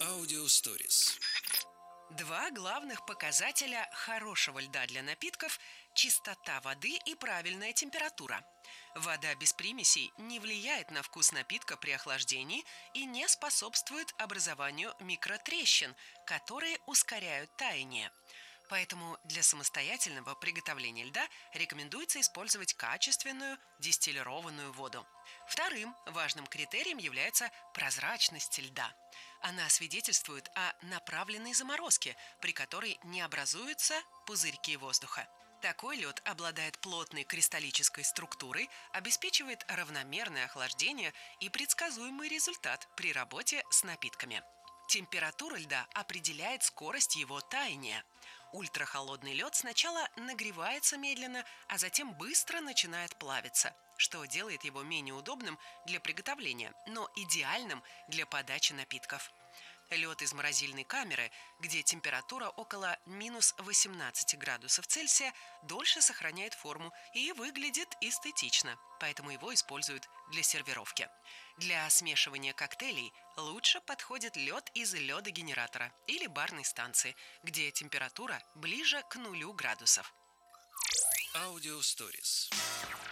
Аудиосторис. Два главных показателя хорошего льда для напитков – чистота воды и правильная температура. Вода без примесей не влияет на вкус напитка при охлаждении и не способствует образованию микротрещин, которые ускоряют таяние. Поэтому для самостоятельного приготовления льда рекомендуется использовать качественную дистиллированную воду. Вторым важным критерием является прозрачность льда. Она свидетельствует о направленной заморозке, при которой не образуются пузырьки воздуха. Такой лед обладает плотной кристаллической структурой, обеспечивает равномерное охлаждение и предсказуемый результат при работе с напитками. Температура льда определяет скорость его таяния. Ультрахолодный лед сначала нагревается медленно, а затем быстро начинает плавиться, что делает его менее удобным для приготовления, но идеальным для подачи напитков. Лед из морозильной камеры, где температура около минус 18 градусов Цельсия, дольше сохраняет форму и выглядит эстетично, поэтому его используют для сервировки. Для смешивания коктейлей лучше подходит лед из ледогенератора или барной станции, где температура ближе к 0 градусов. Аудиосторис.